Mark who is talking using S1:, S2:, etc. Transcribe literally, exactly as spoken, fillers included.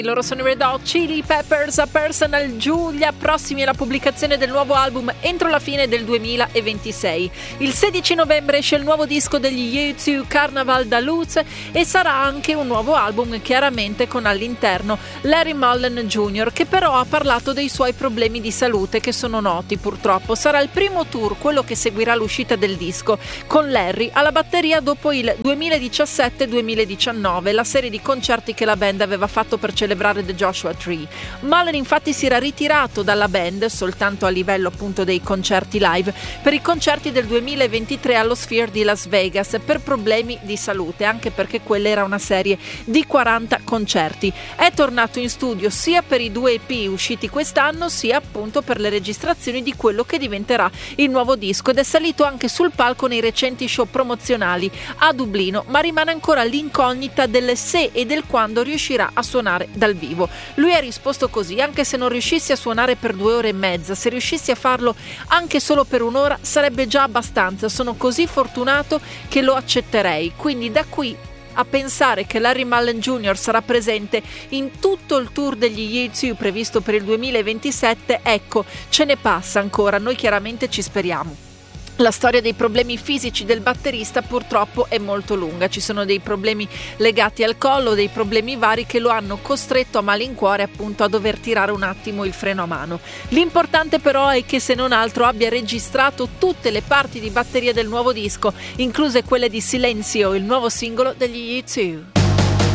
S1: Loro sono i Red Hot Chili Peppers, A Personal Julia, prossimi alla pubblicazione del nuovo album entro la fine del duemilaventisei. Il sedici novembre esce il nuovo disco degli U due, Carnaval da Luz, e sarà anche un nuovo album chiaramente con all'interno Larry Mullen Junior, che però ha parlato dei suoi problemi di salute che sono noti purtroppo. Sarà il primo tour, quello che seguirà l'uscita del disco, con Larry alla batteria dopo il duemiladiciassette duemiladiciannove, la serie di concerti che la band aveva fatto per celebrare The Joshua Tree. Mullen infatti si era ritirato dalla band soltanto a livello appunto dei concerti live per i concerti del duemilaventitré allo Sphere di Las Vegas per problemi di salute, anche perché quella era una serie di quaranta concerti. È tornato in studio sia per i due E P usciti quest'anno sia appunto per le registrazioni di quello che diventerà il nuovo disco, ed è salito anche sul palco nei recenti show promozionali a Dublino, ma rimane ancora l'incognita del se e del quando riuscirà a suonare dal vivo. Lui ha risposto così: anche se non riuscissi a suonare per due ore e mezza, se riuscissi a farlo anche solo per un'ora sarebbe già abbastanza, sono così fortunato che lo accetterei. Quindi da qui a pensare che Larry Mullen Junior sarà presente in tutto il tour degli U due previsto per il duemilaventisette, ecco, ce ne passa ancora, noi chiaramente ci speriamo. La storia dei problemi fisici del batterista purtroppo è molto lunga, ci sono dei problemi legati al collo, dei problemi vari che lo hanno costretto a malincuore appunto a dover tirare un attimo il freno a mano. L'importante però è che se non altro abbia registrato tutte le parti di batteria del nuovo disco, incluse quelle di Silenzio, il nuovo singolo degli U due.